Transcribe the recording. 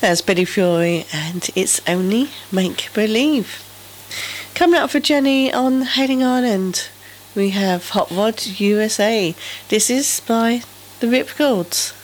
That's Betty Fury, and It's Only Make Believe. Coming up for Jenny on Hailing Island, we have Hot Rod USA. This is by the Ripcords.